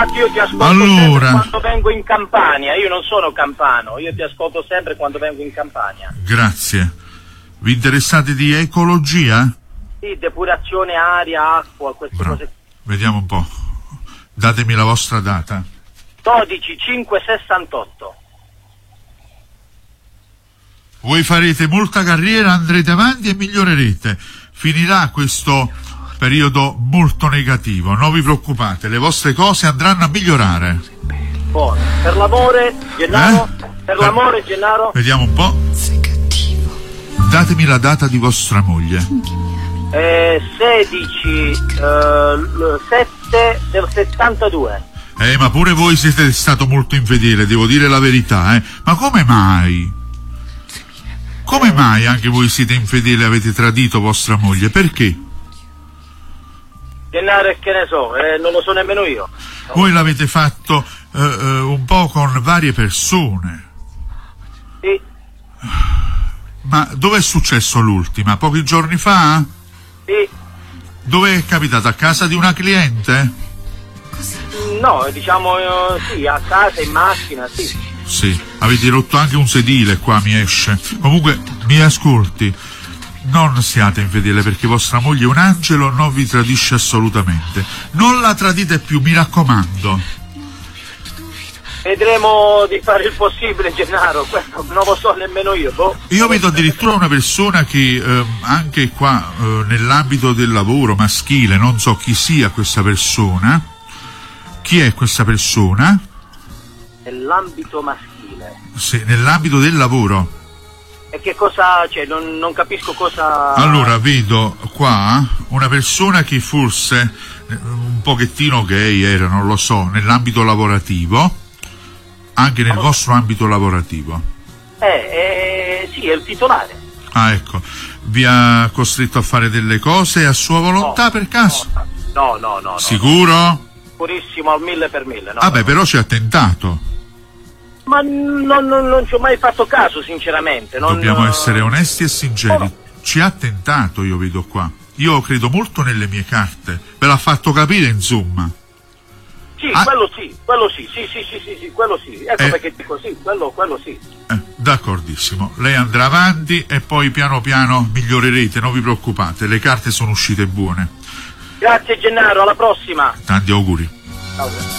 Infatti io ti ascolto sempre quando vengo in Campania, io non sono campano, io ti ascolto sempre quando vengo in Campania. Grazie. Vi interessate di ecologia? Sì, depurazione aria, acqua, queste cose. Vediamo un po'. Datemi la vostra data. 12/5/68. Voi farete molta carriera, andrete avanti e migliorerete. Finirà questo periodo molto negativo, non vi preoccupate, le vostre cose andranno a migliorare. Buono. Per l'amore, Gennaro? Per l'amore, Gennaro? Vediamo un po'. Datemi la data di vostra moglie. 16/7/72. Ma pure voi siete stato molto infedele, devo dire la verità, Ma come mai? Come mai anche voi siete infedeli e avete tradito vostra moglie? Perché? Gennaro, che ne so, non lo so nemmeno io. Voi l'avete fatto un po' con varie persone. Sì. Ma dove è successo l'ultima? Pochi giorni fa? Sì. Dove è capitato? A casa di una cliente? No, diciamo sì, a casa, in macchina, sì. Sì, avete rotto anche un sedile qua, mi esce. Comunque, mi ascolti, non siate infedele perché vostra moglie è un angelo, non vi tradisce assolutamente. Non la tradite più, mi raccomando. Vedremo di fare il possibile, Gennaro, questo non lo so nemmeno io. Io vedo addirittura una persona che anche qua nell'ambito del lavoro maschile, non so chi sia questa persona. Chi è questa persona? Nell'ambito maschile. Sì, nell'ambito del lavoro. E che cosa, cioè, non capisco cosa... Allora, vedo qua una persona che forse un pochettino gay era, non lo so, nell'ambito lavorativo, anche nel vostro ambito lavorativo. Sì, è il titolare. Ah, ecco. Vi ha costretto a fare delle cose a sua volontà per caso? No. Sicuro? No. Purissimo al 1000%. No, Vabbè, però ci ha tentato. Ma non ci ho mai fatto caso, sinceramente. Dobbiamo essere onesti e sinceri. Ci ha tentato, io vedo qua. Io credo molto nelle mie carte. Ve l'ha fatto capire, insomma. Sì, quello sì, quello sì, quello sì. Ecco perché dico sì, quello sì. D'accordissimo. Lei andrà avanti e poi piano piano migliorerete, non vi preoccupate. Le carte sono uscite buone. Grazie Gennaro, alla prossima. Tanti auguri. Ciao.